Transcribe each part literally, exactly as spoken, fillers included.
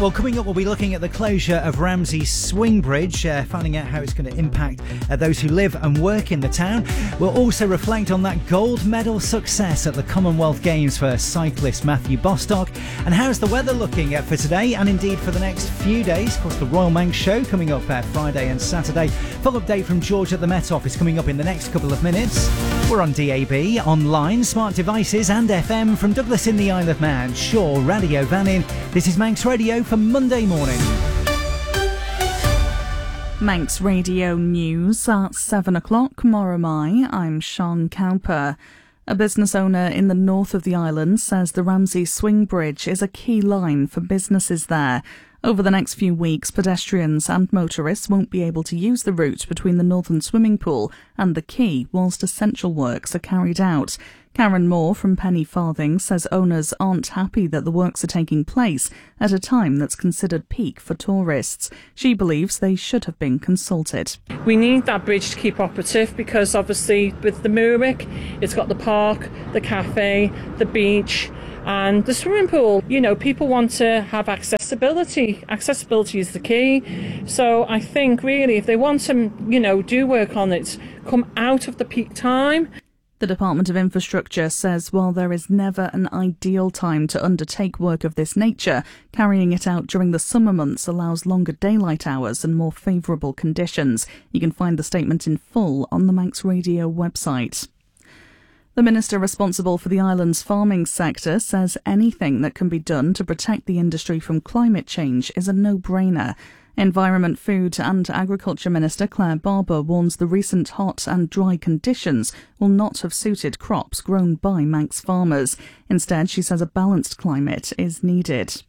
Well, coming up, we'll be looking at the closure of Ramsey Swing Bridge, uh, finding out how it's going to impact uh, those who live and work in the town. We'll also reflect on that gold medal success at the Commonwealth Games for cyclist Matthew Bostock. And how's the weather looking uh, for today and indeed for the next few days? Of course, the Royal Manx Show coming up uh, Friday and Saturday. Full update from George at the Met Office coming up in the next couple of minutes. We're on D A B, online, smart devices and F M from Douglas in the Isle of Man, Shaw, Radio Vannin. This is Manx Radio for Monday morning. Manx Radio News at seven o'clock. Moromai, I'm Sean Cowper. A business owner in the north of the island says the Ramsey Swing Bridge is a key line for businesses there. Over the next few weeks, pedestrians and motorists won't be able to use the route between the Northern Swimming Pool and the quay whilst essential works are carried out. Karen Moore from Penny Farthing says owners aren't happy that the works are taking place at a time that's considered peak for tourists. She believes they should have been consulted. We need that bridge to keep operative because obviously with the Murick, it's got the park, the cafe, the beach and the swimming pool. You know, people want to have accessibility. Accessibility is the key. So I think really if they want to, you know, do work on it, come out of the peak time. The Department of Infrastructure says while there is never an ideal time to undertake work of this nature, carrying it out during the summer months allows longer daylight hours and more favourable conditions. You can find the statement in full on the Manx Radio website. The minister responsible for the island's farming sector says anything that can be done to protect the industry from climate change is a no-brainer. Environment, Food and Agriculture Minister Claire Barber warns the recent hot and dry conditions will not have suited crops grown by Manx farmers. Instead, she says a balanced climate is needed.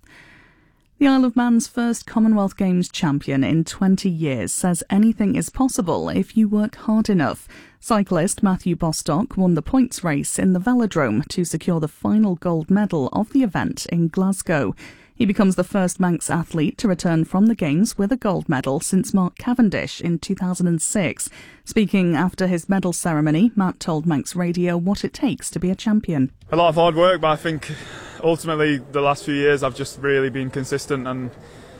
The Isle of Man's first Commonwealth Games champion in twenty years says anything is possible if you work hard enough. Cyclist Matthew Bostock won the points race in the velodrome to secure the final gold medal of the event in Glasgow. He becomes the first Manx athlete to return from the Games with a gold medal since Mark Cavendish in two thousand six. Speaking after his medal ceremony, Matt told Manx Radio what it takes to be a champion. A lot of hard work, but I think ultimately the last few years I've just really been consistent and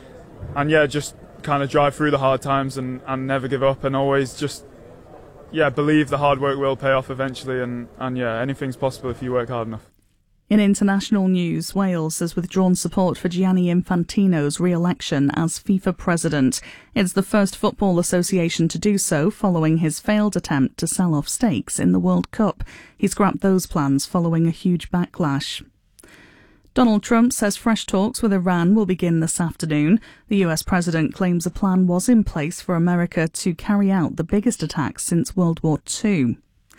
and yeah, just kind of drive through the hard times and, and never give up and always just yeah believe the hard work will pay off eventually and, and yeah, anything's possible if you work hard enough. In international news, Wales has withdrawn support for Gianni Infantino's re-election as FIFA president. It's the first football association to do so following his failed attempt to sell off stakes in the World Cup. He scrapped those plans following a huge backlash. Donald Trump says fresh talks with Iran will begin this afternoon. The U S president claims a plan was in place for America to carry out the biggest attacks since World War Two.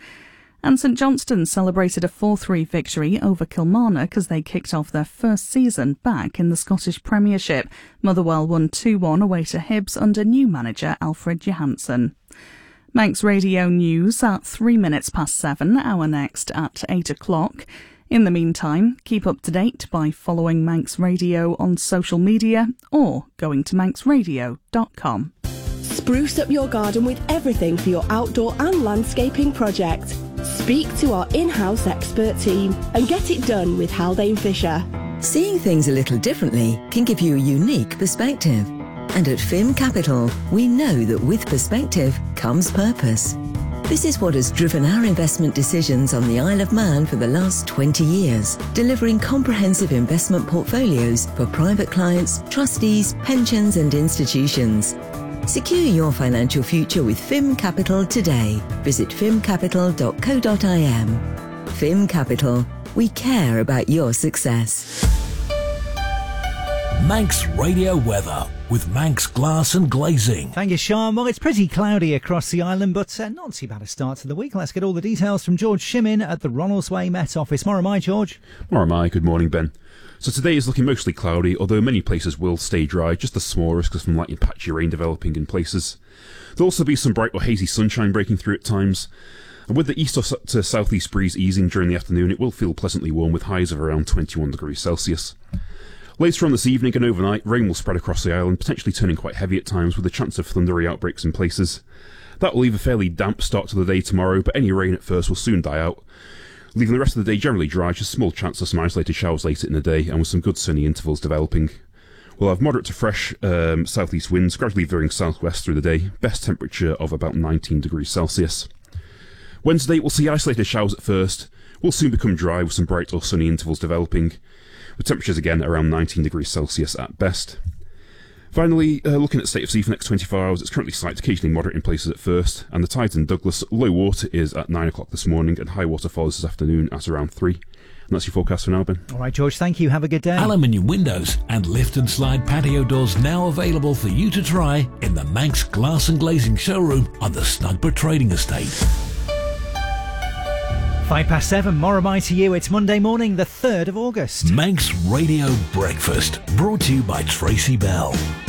And St Johnstone celebrated a four three victory over Kilmarnock as they kicked off their first season back in the Scottish Premiership. Motherwell won two one away to Hibs under new manager Alfred Johansson. Manx Radio News at three minutes past seven, our next at eight o'clock. In the meantime, keep up to date by following Manx Radio on social media or going to manx radio dot com. Spruce up your garden with everything for your outdoor and landscaping project. Speak to our in-house expert team and get it done with Haldane Fisher. Seeing things a little differently can give you a unique perspective. And at F I M Capital, we know that with perspective comes purpose. This is what has driven our investment decisions on the Isle of Man for the last twenty years, delivering comprehensive investment portfolios for private clients, trustees, pensions and institutions. Secure your financial future with F I M Capital today. Visit fim capital dot co dot I m. F I M Capital, we care about your success. Manx Radio weather with Manx Glass and Glazing. Thank you, Sean. Well, it's pretty cloudy across the island, but uh, not too bad a start to the week. Let's get all the details from George Shimmin at the Ronaldsway Met Office. Moromai, George. Moromai, good morning, Ben. So today is looking mostly cloudy, although many places will stay dry, just a small risk of some light and patchy rain developing in places. There'll also be some bright or hazy sunshine breaking through at times. And with the east to southeast breeze easing during the afternoon, it will feel pleasantly warm with highs of around twenty-one degrees Celsius. Later on this evening and overnight, rain will spread across the island, potentially turning quite heavy at times with a chance of thundery outbreaks in places. That will leave a fairly damp start to the day tomorrow, but any rain at first will soon die out, leaving the rest of the day generally dry, just a small chance of some isolated showers later in the day and with some good sunny intervals developing. We'll have moderate to fresh um, southeast winds, gradually veering southwest through the day. Best temperature of about nineteen degrees Celsius. Wednesday, we'll see isolated showers at first. Will soon become dry with some bright or sunny intervals developing, with temperatures again around nineteen degrees Celsius at best. Finally, uh, looking at state of sea for the next twenty-four hours, it's currently slight, occasionally moderate in places at first, and the tides in Douglas, low water is at nine o'clock this morning, and high water follows this afternoon at around three. And that's your forecast for now, Ben. All right, George, thank you. Have a good day. Aluminium windows and lift and slide patio doors now available for you to try in the Manx Glass and Glazing showroom on the Snugborough Trading Estate. Five past seven, Morrowby to you. It's Monday morning, the third of August. Manx Radio Breakfast, brought to you by Tracy Bell.